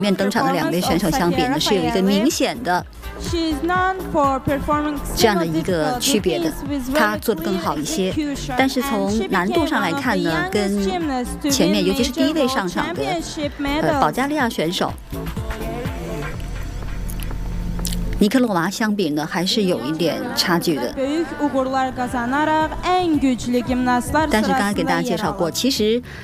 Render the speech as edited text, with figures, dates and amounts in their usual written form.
面登场的两位选手相比呢，是有一个明显的这样的一个区别的，他做得更好一些。但是从难度上来看呢，跟前面尤其是第一位上场的保加利亚选手尼科洛娃相比呢，还是有一点差距的。但是刚才给大家介绍过，其实